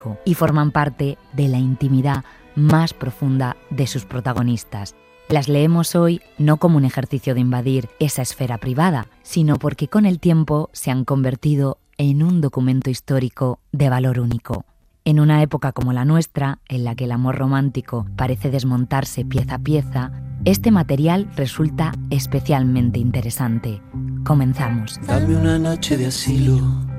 y forman parte de la intimidad más profunda de sus protagonistas. Las leemos hoy no como un ejercicio de invadir esa esfera privada, sino porque con el tiempo se han convertido en un documento histórico de valor único. En una época como la nuestra, en la que el amor romántico parece desmontarse pieza a pieza, este material resulta especialmente interesante. Comenzamos. Dame una noche de asilo